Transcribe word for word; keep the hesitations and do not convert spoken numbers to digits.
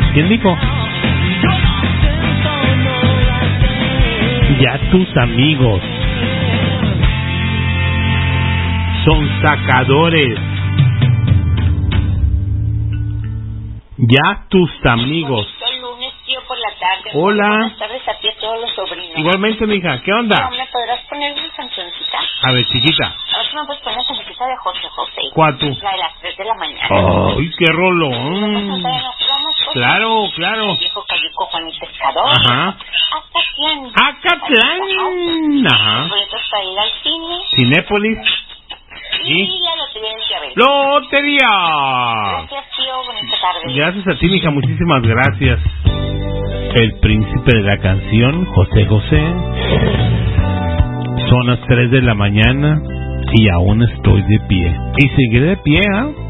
¿Quién dijo? Ya tus amigos son sacadores. Ya tus amigos. Lunes, tío, por la tarde. Hola. Buenas tardes a ti, a todos los sobrinos. Igualmente, mija, ¿qué onda? ¿No me podrás poner una cancioncita? A ver, chiquita. A ver si me puedes poner una cancioncita de José José. ¿Cuál tú? La de las tres de la mañana. Ay, qué rolón. Claro, claro. El viejo Cayuco, Juan y Pescador. Ajá. Acatlán. Acatlán. Ajá. Boletos para ir al cine. Cinépolis. Y ¿Y? la lotería del Chávez. ¡Lotería! Gracias, tío. Buenas tardes. Gracias a ti, mija. Muchísimas gracias. El príncipe de la canción, José José. Son las tres de la mañana y aún estoy de pie. Y seguiré de pie, ¿ah? ¿eh?